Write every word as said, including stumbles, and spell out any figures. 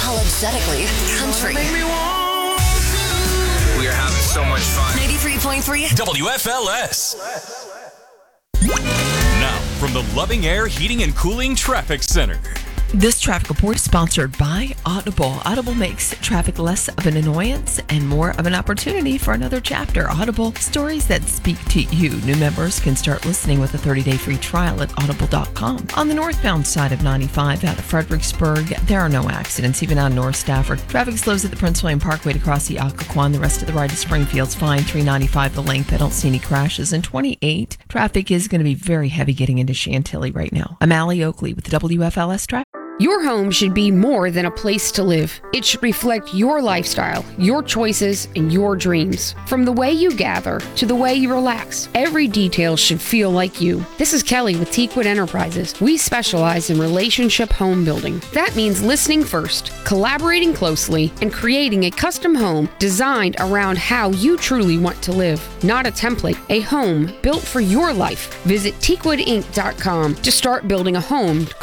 unapologetically country. We are having so much fun. ninety-three point three W F L S. Now, from the Loving Air Heating and Cooling Traffic Center. This traffic report is sponsored by Audible. Audible makes traffic less of an annoyance and more of an opportunity for another chapter. Audible, stories that speak to you. New members can start listening with a thirty-day free trial at audible dot com. On the northbound side of ninety-five out of Fredericksburg, there are no accidents, even on North Stafford. Traffic slows at the Prince William Parkway to cross the Occoquan. The rest of the ride to Springfield's fine. three ninety-five the length. I don't see any crashes. And twenty-eight, traffic is going to be very heavy getting into Chantilly right now. I'm Allie Oakley with the W F L S traffic. Your home should be more than a place to live. It should reflect your lifestyle, your choices, and your dreams. From the way you gather to the way you relax, every detail should feel like you. This is Kelly with Teakwood Enterprises. We specialize in relationship home building. That means listening first, collaborating closely, and creating a custom home designed around how you truly want to live. Not a template, a home built for your life. Visit teakwood inc dot com to start building a home